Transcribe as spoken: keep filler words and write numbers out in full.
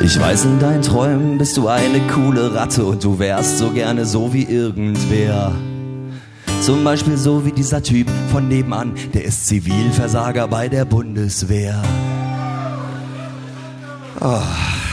Ich weiß, in deinen Träumen bist du eine coole Ratte und du wärst so gerne so wie irgendwer. Zum Beispiel so wie dieser Typ von nebenan, der ist Zivilversager bei der Bundeswehr. Oh.